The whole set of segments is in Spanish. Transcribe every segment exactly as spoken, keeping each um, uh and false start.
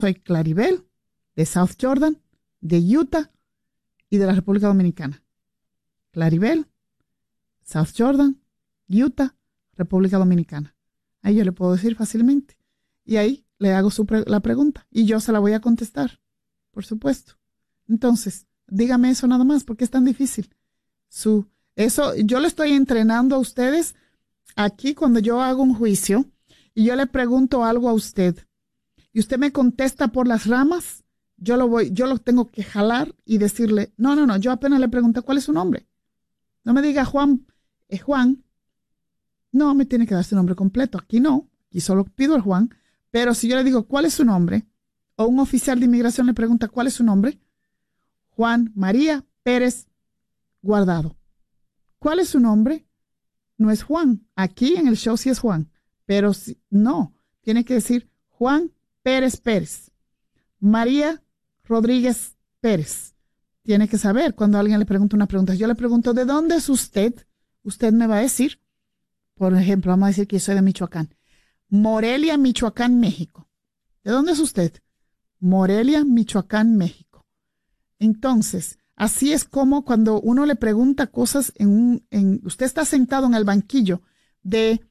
Soy Claribel, de South Jordan, de Utah y de la República Dominicana. Claribel, South Jordan, Utah, República Dominicana. Ahí yo le puedo decir fácilmente. Y ahí le hago su pre- la pregunta y yo se la voy a contestar, por supuesto. Entonces, dígame eso nada más, porque es tan difícil. Su, eso, yo le estoy entrenando a ustedes aquí cuando yo hago un juicio y yo le pregunto algo a usted y usted me contesta por las ramas, yo lo voy, yo lo tengo que jalar y decirle, no, no, no, yo apenas le pregunté cuál es su nombre. No me diga Juan, es Juan. No, me tiene que dar su nombre completo. Aquí no, aquí solo pido el Juan. Pero si yo le digo cuál es su nombre, o un oficial de inmigración le pregunta cuál es su nombre, Juan María Pérez Guardado. ¿Cuál es su nombre? No es Juan. Aquí en el show sí es Juan, pero si, no, tiene que decir Juan Pérez Pérez. María Rodríguez Pérez. Tiene que saber cuando alguien le pregunta una pregunta. Yo le pregunto, ¿de dónde es usted? Usted me va a decir, por ejemplo, vamos a decir que yo soy de Michoacán. Morelia, Michoacán, México. ¿De dónde es usted? Morelia, Michoacán, México. Entonces, así es como cuando uno le pregunta cosas en un, en, usted está sentado en el banquillo de,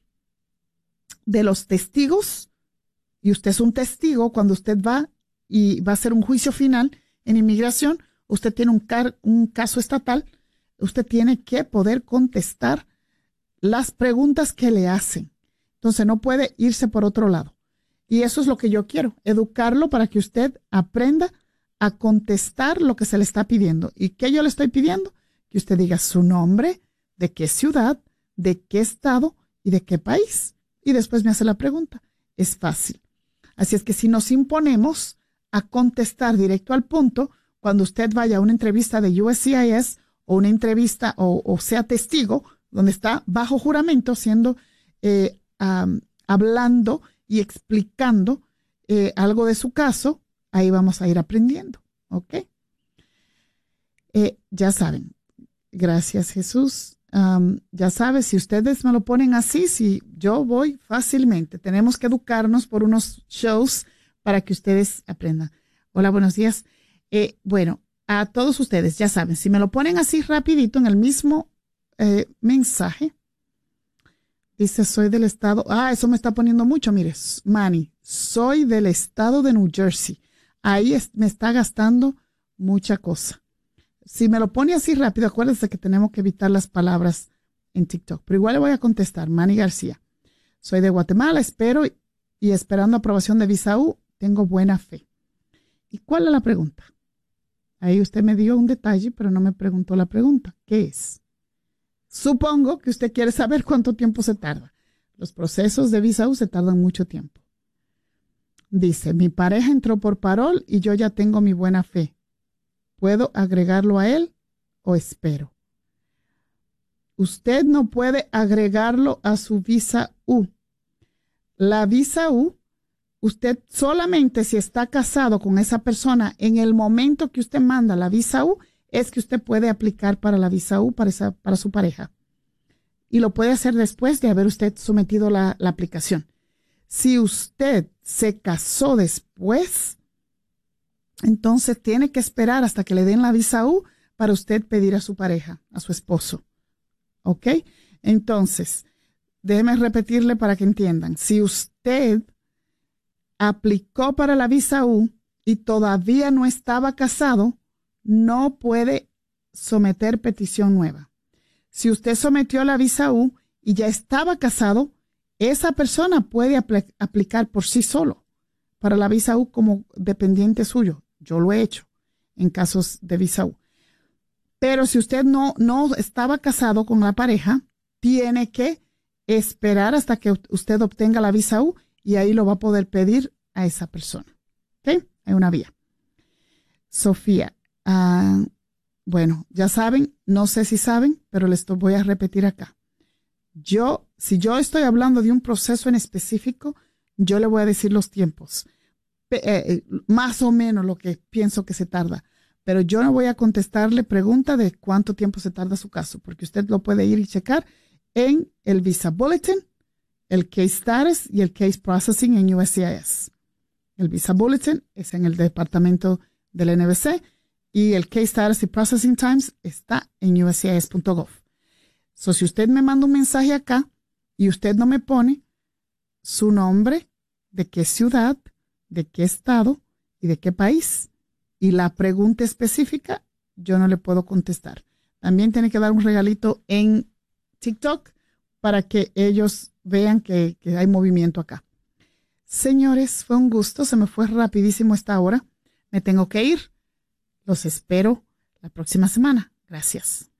de los testigos y usted es un testigo cuando usted va y va a hacer un juicio final en inmigración, usted tiene un, car, un caso estatal, usted tiene que poder contestar las preguntas que le hacen. Entonces no puede irse por otro lado. Y eso es lo que yo quiero, educarlo para que usted aprenda a contestar lo que se le está pidiendo. ¿Y qué yo le estoy pidiendo? Que usted diga su nombre, de qué ciudad, de qué estado y de qué país. Y después me hace la pregunta. Es fácil. Así es que si nos imponemos a contestar directo al punto, cuando usted vaya a una entrevista de U S C I S o una entrevista o, o sea testigo, donde está bajo juramento siendo, eh, um, hablando y explicando eh, algo de su caso, ahí vamos a ir aprendiendo, ¿ok? Eh, ya saben, gracias Jesús. Um, ya saben, si ustedes me lo ponen así, si yo voy fácilmente. Tenemos que educarnos por unos shows para que ustedes aprendan. Hola, buenos días. Eh, bueno, a todos ustedes, ya saben, si me lo ponen así rapidito en el mismo eh, mensaje, dice, soy del estado, ah, eso me está poniendo mucho, mire, Manny, soy del estado de New Jersey. Ahí es, me está gastando mucha cosa. Si me lo pone así rápido, acuérdense que tenemos que evitar las palabras en TikTok. Pero igual le voy a contestar. Manny García. Soy de Guatemala, espero y esperando aprobación de visa U, tengo buena fe. ¿Y cuál es la pregunta? Ahí usted me dio un detalle, pero no me preguntó la pregunta. ¿Qué es? Supongo que usted quiere saber cuánto tiempo se tarda. Los procesos de visa U se tardan mucho tiempo. Dice, mi pareja entró por parol y yo ya tengo mi buena fe. ¿Puedo agregarlo a él o espero? Usted no puede agregarlo a su visa U. La visa U, usted solamente si está casado con esa persona en el momento que usted manda la visa U, es que usted puede aplicar para la visa U para, esa, para su pareja. Y lo puede hacer después de haber usted sometido la, la aplicación. Si usted se casó después, entonces tiene que esperar hasta que le den la visa U para usted pedir a su pareja, a su esposo. ¿Ok? Entonces, déjeme repetirle para que entiendan. Si usted aplicó para la visa U y todavía no estaba casado, no puede someter petición nueva. Si usted sometió la visa U y ya estaba casado, esa persona puede apl- aplicar por sí solo para la visa U como dependiente suyo. Yo lo he hecho en casos de visa U. Pero si usted no, no estaba casado con la pareja, tiene que esperar hasta que usted obtenga la visa U y ahí lo va a poder pedir a esa persona. ¿Ok? Hay una vía. Sofía, uh, bueno, ya saben, no sé si saben, pero les voy a repetir acá. Yo, si yo estoy hablando de un proceso en específico, yo le voy a decir los tiempos. Eh, más o menos lo que pienso que se tarda, pero yo no voy a contestarle pregunta de cuánto tiempo se tarda su caso, porque usted lo puede ir y checar en el Visa Bulletin, el Case Status y el Case Processing en U S C I S. El Visa Bulletin es en el departamento del N B C y el Case Status y Processing Times está en U S C I S punto gov. So, si usted me manda un mensaje acá y usted no me pone su nombre, de qué ciudad, de qué estado y de qué país, y la pregunta específica, yo no le puedo contestar. También tiene que dar un regalito en TikTok para que ellos vean que, que hay movimiento acá. Señores, fue un gusto. Se me fue rapidísimo esta hora. Me tengo que ir. Los espero la próxima semana. Gracias.